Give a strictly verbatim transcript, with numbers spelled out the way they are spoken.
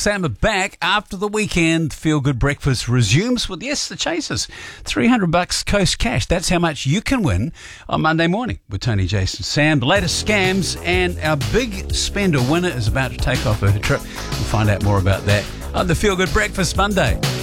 Sam are back after the weekend. Feel Good Breakfast resumes with, yes, the Chasers. three hundred bucks Coast Cash. That's how much you can win on Monday morning with Tony, Jason, Sam. The latest scams, and our big spender winner is about to take off her trip. We'll find out more about that on the Feel Good Breakfast Monday.